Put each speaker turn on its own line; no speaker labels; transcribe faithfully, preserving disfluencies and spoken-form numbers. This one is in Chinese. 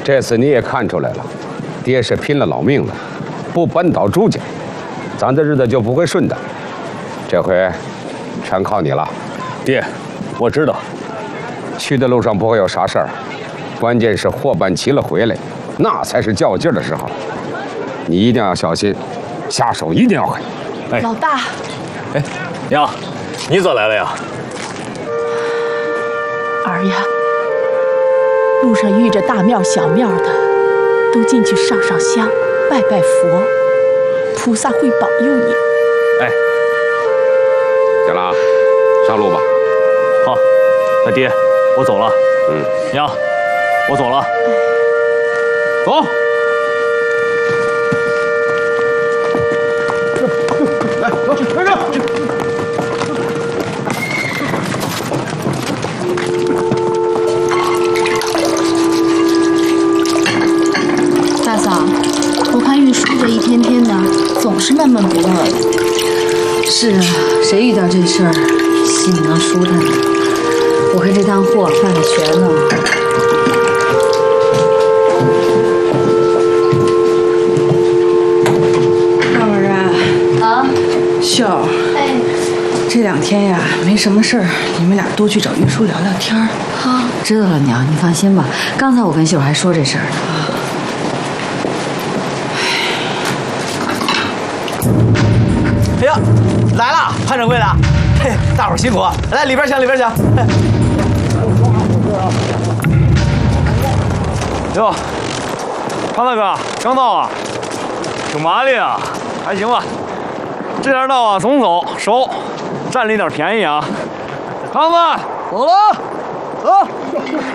这次你也看出来了，爹是拼了老命了，不扳倒朱家，咱的日子就不会顺的。这回全靠你了，
爹，我知道。
去的路上不会有啥事儿，关键是货办齐了回来，那才是较劲儿的时候。你一定要小心，下手一定要狠。
哎，老大，
哎，娘，你咋来了呀？
儿呀，路上遇着大庙小庙的，都进去上上香，拜拜佛，菩萨会保佑你。
哎，
行了啊，上路吧。
好，那爹，我走了。
嗯，
娘，我走了。
走。来，走，快点！
大嫂，我看玉叔这一天天的总是闷闷不乐的。
是啊，谁遇到这事儿心里能舒坦呢？我看这趟货办得全呢。
二儿啊，
啊，
秀儿，
哎，
这两天呀没什么事儿，你们俩多去找玉叔聊聊天儿。
好，知道了，娘，你放心吧。刚才我跟秀儿还说这事儿呢。
哎呀，来了，潘掌柜的，嘿，大伙儿辛苦，来里边请，里边请。
哟，潘大哥刚到啊，挺麻利啊，还行吧。这条道啊总走熟，占了一点便宜啊。康子，走了，走。